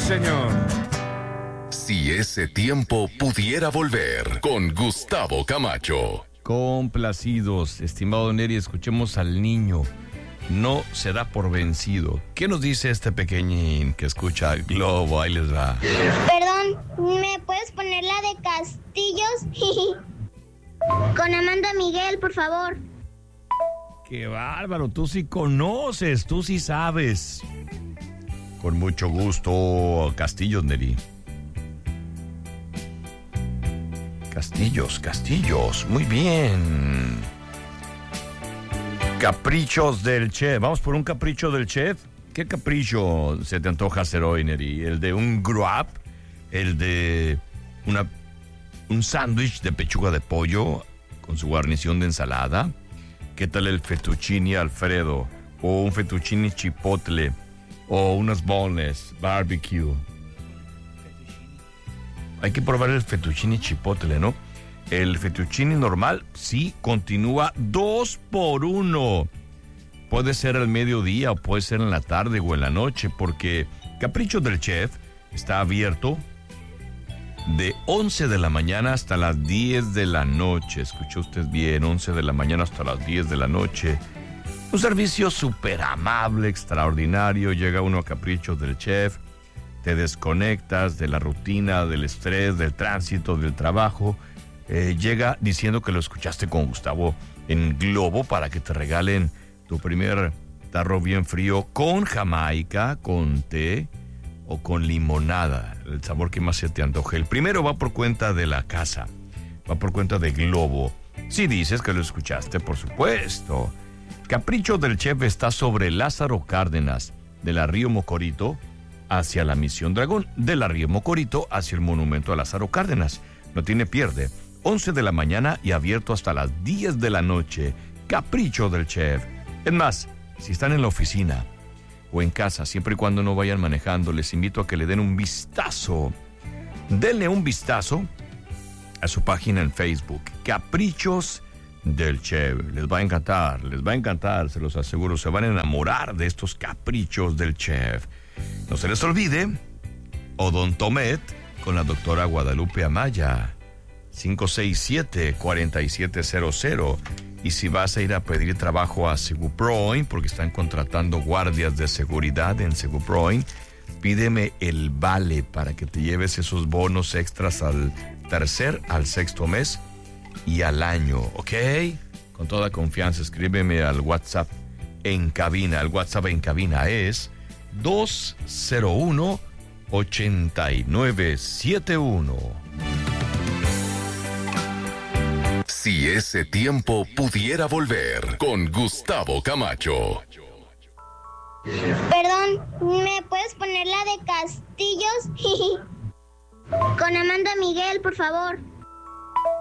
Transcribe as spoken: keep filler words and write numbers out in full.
señor. Si ese tiempo pudiera volver, con Gustavo Camacho. Complacidos, estimado Neri, escuchemos al niño. No se da por vencido. ¿Qué nos dice este pequeñín que escucha el Globo? Ahí les va. Perdón, ¿me puedes poner la de Castillos? Con Amanda Miguel, por favor. ¡Qué bárbaro! Tú sí conoces, tú sí sabes. Con mucho gusto, Castillos, Neri. Castillos, Castillos, muy bien. Caprichos del chef. Vamos por un capricho del chef. ¿Qué capricho se te antoja hacer hoy, Neri? ¿El de un grub? ¿El de una, un sándwich de pechuga de pollo con su guarnición de ensalada? ¿Qué tal el fettuccine Alfredo? ¿O un fettuccine chipotle? ¿O unas boneless barbecue? Hay que probar el fettuccine chipotle, ¿no? El fettuccine normal sí continúa dos por uno. Puede ser al mediodía o puede ser en la tarde o en la noche, porque Caprichos del Chef está abierto de once de la mañana hasta las diez de la noche. Escuchó usted bien, once de la mañana hasta las diez de la noche. Un servicio súper amable, extraordinario. Llega uno a Caprichos del Chef, te desconectas de la rutina, del estrés, del tránsito, del trabajo. Eh, llega diciendo que lo escuchaste con Gustavo en Globo para que te regalen tu primer tarro bien frío con jamaica, con té o con limonada, el sabor que más se te antoje. El primero va por cuenta de la casa, va por cuenta de Globo. Si dices que lo escuchaste, por supuesto. Capricho del Chef está sobre Lázaro Cárdenas, de la Río Mocorito hacia la Misión Dragón, de la Río Mocorito hacia el Monumento a Lázaro Cárdenas. No tiene pierde. once de la mañana y abierto hasta las diez de la noche. Capricho del Chef. Es más, si están en la oficina o en casa, siempre y cuando no vayan manejando, les invito a que le den un vistazo. Denle un vistazo a su página en Facebook, Caprichos del Chef. Les va a encantar, les va a encantar, se los aseguro. Se van a enamorar de estos Caprichos del Chef. No se les olvide, Odontomet con la doctora Guadalupe Amaya. cinco seis siete, cuatro siete cero cero. Y si vas a ir a pedir trabajo a Seguproin, porque están contratando guardias de seguridad en Seguproin, pídeme el vale para que te lleves esos bonos extras al tercer, al sexto mes y al año, ¿ok? Con toda confianza, escríbeme al WhatsApp en cabina. El WhatsApp en cabina es dos cero uno, ocho nueve siete uno. Si ese tiempo pudiera volver, con Gustavo Camacho. Perdón, ¿me puedes poner la de Castillos? Con Amanda Miguel, por favor.